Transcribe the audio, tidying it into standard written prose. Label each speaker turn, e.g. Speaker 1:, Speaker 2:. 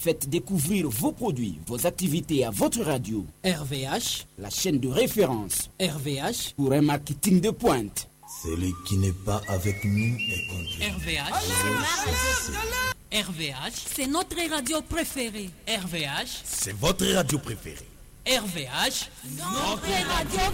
Speaker 1: Faites découvrir vos produits, vos activités à votre radio.
Speaker 2: RVH,
Speaker 1: la chaîne de référence.
Speaker 2: RVH,
Speaker 1: pour un marketing de pointe.
Speaker 3: Celui qui n'est pas avec nous est contre nous.
Speaker 2: RVH, RVH,
Speaker 4: c'est notre radio préférée.
Speaker 2: RVH,
Speaker 3: c'est votre radio préférée.
Speaker 2: RVH,
Speaker 4: notre radio